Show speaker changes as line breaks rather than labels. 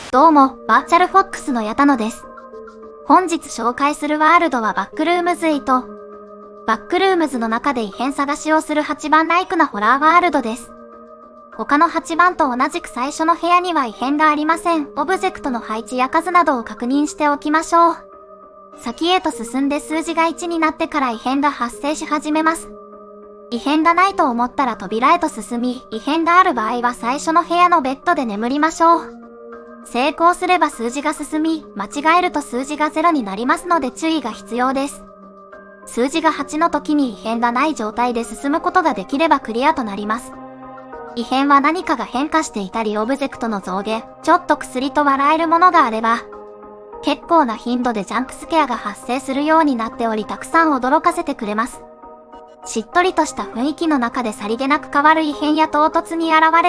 どうも、バーチャルフォックスの矢田野です。本日紹介するワールドはバックルームズ8。バックルームズの中で異変探しをする8番ライクなホラーワールドです。他の8番と同じく最初の部屋には異変がありません。オブジェクトの配置や数などを確認しておきましょう。先へと進んで数字が1になってから異変が発生し始めます。異変がないと思ったら扉へと進み、異変がある場合は最初の部屋のベッドで眠りましょう。成功すれば数字が進み、間違えると数字が0になりますので注意が必要です。数字が8の時に異変がない状態で進むことができればクリアとなります。異変は何かが変化していたりオブジェクトの増減、ちょっと薬と笑えるものがあれば、結構な頻度でジャンプスケアが発生するようになっておりたくさん驚かせてくれます。しっとりとした雰囲気の中でさりげなく変わる異変や唐突に現れ